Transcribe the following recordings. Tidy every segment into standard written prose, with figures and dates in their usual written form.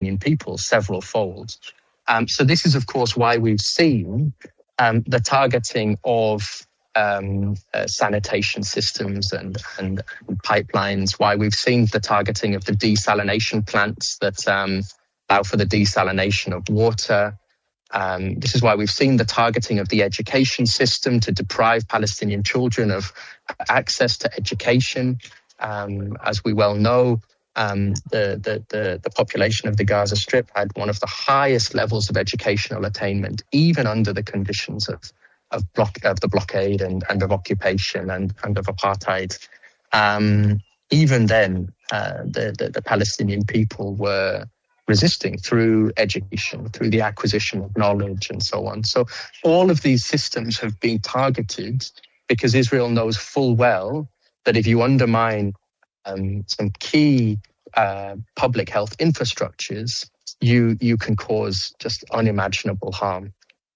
Palestinian people several fold. So this is, of course, why we've seen the targeting of sanitation systems and pipelines, why we've seen the targeting of the desalination plants that allow for the desalination of water. This is why we've seen the targeting of the education system to deprive Palestinian children of access to education. As we well know, the population of the Gaza Strip had one of the highest levels of educational attainment, even under the conditions of the blockade and of occupation and of apartheid. Even then, the Palestinian people were resisting through education, through the acquisition of knowledge and so on. So all of these systems have been targeted because Israel knows full well that if you undermine some key public health infrastructures, you can cause just unimaginable harm.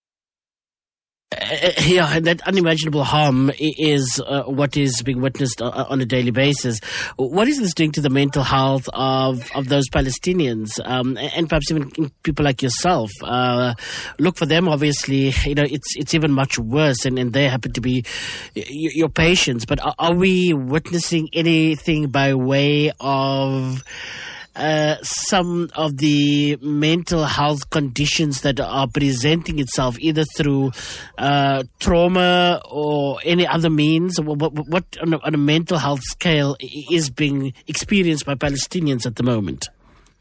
Yeah, that unimaginable harm is what is being witnessed on a daily basis. What is this doing to the mental health of those Palestinians, and perhaps even people like yourself? Look, for them, obviously, it's even much worse, and they happen to be your patients. But are we witnessing anything by way of some of the mental health conditions that are presenting itself either through trauma or any other means? What on a mental health scale is being experienced by Palestinians at the moment?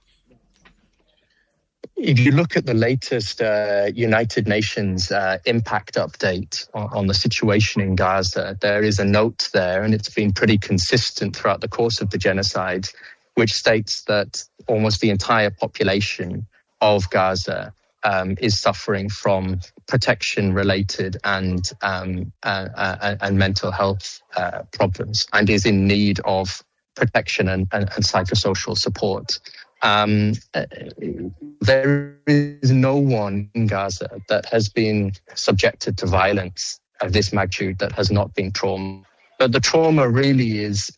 If you look at the latest United Nations impact update on the situation in Gaza, there is a note there, and it's been pretty consistent throughout the course of the genocide, which states that almost the entire population of Gaza is suffering from protection-related and mental health problems, and is in need of protection and psychosocial support. There is no one in Gaza that has been subjected to violence of this magnitude that has not been trauma. But the trauma really is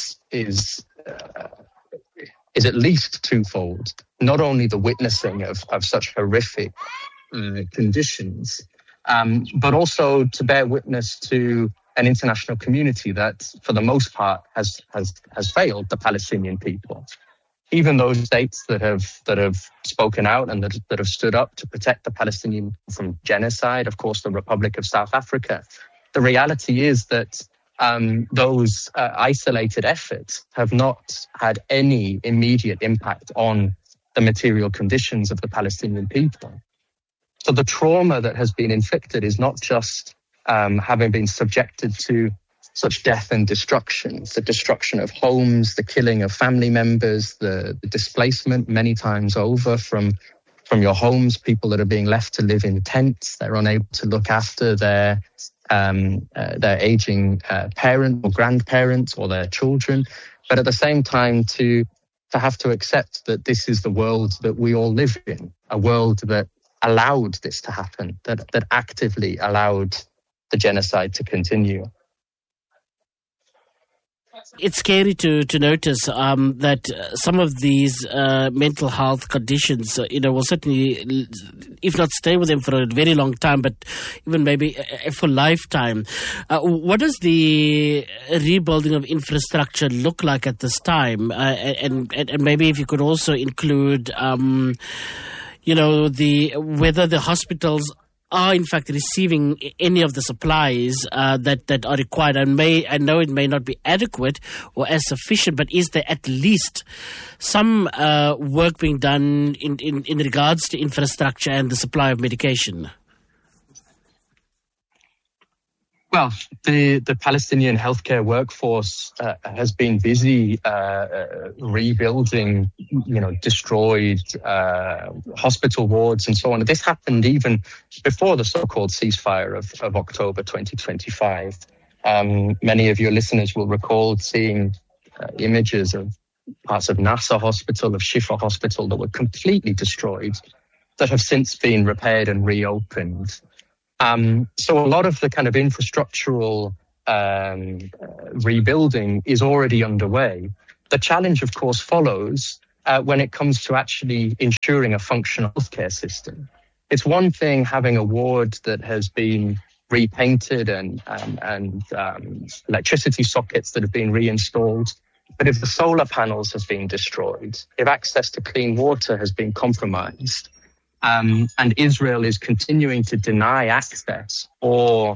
at least twofold. Not only the witnessing of such horrific conditions, but also to bear witness to an international community that, for the most part, has failed the Palestinian people. Even those states that have spoken out and that have stood up to protect the Palestinian from genocide, of course, the Republic of South Africa. The reality is that those isolated efforts have not had any immediate impact on the material conditions of the Palestinian people. So the trauma that has been inflicted is not just having been subjected to such death and destruction, the destruction of homes, the killing of family members, the displacement many times over from your homes, people that are being left to live in tents, they're unable to look after their aging parent or grandparents or their children, but at the same time to have to accept that this is the world that we all live in, a world that allowed this to happen, that actively allowed the genocide to continue. It's scary to notice that some of these mental health conditions, will certainly, if not stay with them for a very long time, but even maybe for a lifetime. What does the rebuilding of infrastructure look like at this time? And maybe if you could also include, whether the hospitals are in fact receiving any of the supplies that are required. I know it may not be adequate or as sufficient, but is there at least some work being done in regards to infrastructure and the supply of medication? Well, the Palestinian healthcare workforce has been busy rebuilding, destroyed hospital wards and so on. This happened even before the so-called ceasefire of October 2025. Many of your listeners will recall seeing images of parts of Nasser Hospital, of Shifa Hospital that were completely destroyed, that have since been repaired and reopened. So a lot of the kind of infrastructural rebuilding is already underway. The challenge, of course, follows when it comes to actually ensuring a functional healthcare system. It's one thing having a ward that has been repainted and electricity sockets that have been reinstalled. But if the solar panels have been destroyed, if access to clean water has been compromised, and Israel is continuing to deny access or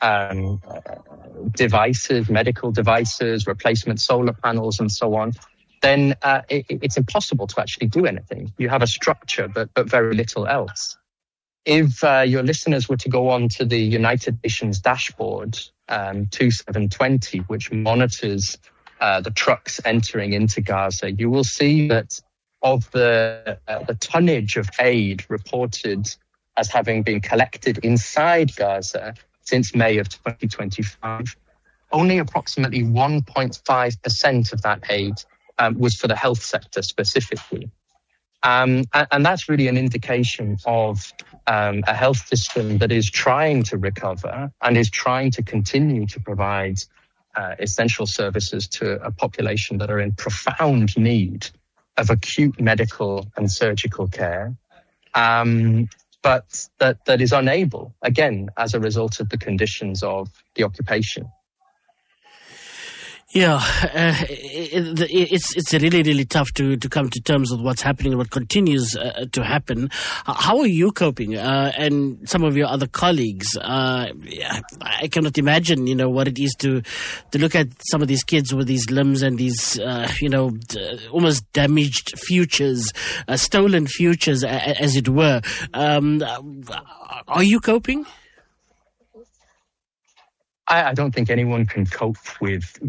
devices, medical devices, replacement solar panels and so on, then it's impossible to actually do anything. You have a structure, but very little else. If your listeners were to go on to the United Nations dashboard 2720, which monitors the trucks entering into Gaza, you will see that of the tonnage of aid reported as having been collected inside Gaza since May of 2025, only approximately 1.5% of that aid was for the health sector specifically. And that's really an indication of a health system that is trying to recover and is trying to continue to provide essential services to a population that are in profound need of acute medical and surgical care, but that is unable, again, as a result of the conditions of the occupation. Yeah, it's really, really tough to come to terms with what's happening and what continues to happen. How are you coping? And some of your other colleagues, I cannot imagine, what it is to look at some of these kids with these limbs and these, almost damaged futures, stolen futures, as it were. Are you coping? I don't think anyone can cope with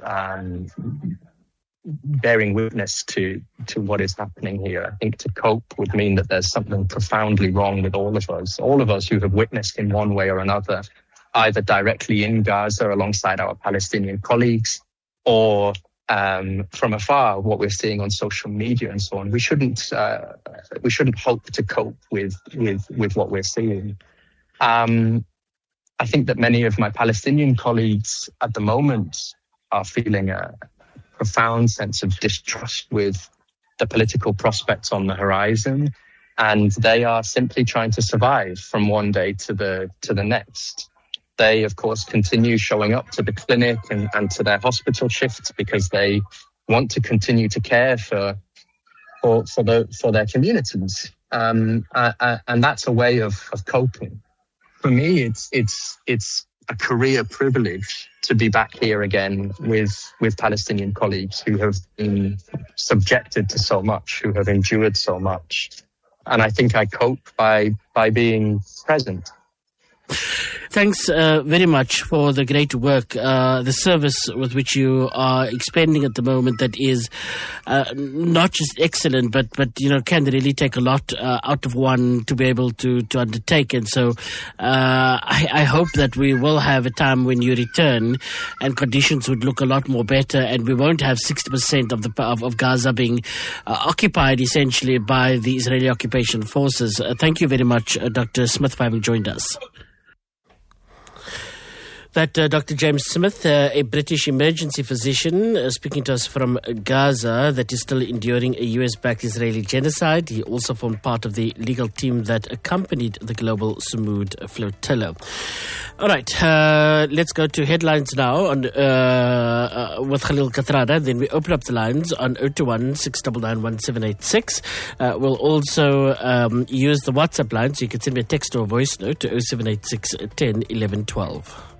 bearing witness to what is happening here. I think to cope would mean that there's something profoundly wrong with all of us who have witnessed in one way or another, either directly in Gaza alongside our Palestinian colleagues or from afar, what we're seeing on social media and so on. We shouldn't hope to cope with what we're seeing. I think that many of my Palestinian colleagues at the moment are feeling a profound sense of distrust with the political prospects on the horizon, and they are simply trying to survive from one day to the next. They, of course, continue showing up to the clinic and to their hospital shifts because they want to continue to care for their communities, and that's a way of coping. For me, it's a career privilege to be back here again with Palestinian colleagues who have been subjected to so much, who have endured so much. And I think I cope by being present. Thanks very much for the great work, the service with which you are expanding at the moment that is not just excellent, but can really take a lot out of one to be able to undertake. And so I hope that we will have a time when you return and conditions would look a lot more better, and we won't have 60% of Gaza being occupied essentially by the Israeli occupation forces. Thank you very much, Dr. Smith, for having joined us. That Dr. James Smith, a British emergency physician, speaking to us from Gaza, that is still enduring a US-backed Israeli genocide. He also formed part of the legal team that accompanied the global Samud flotilla. All right, let's go to headlines now with Khalil Kathrada. Then we open up the lines on 021 699 1786. We'll also use the WhatsApp line, so you can send me a text or a voice note to 0786 10 11 12.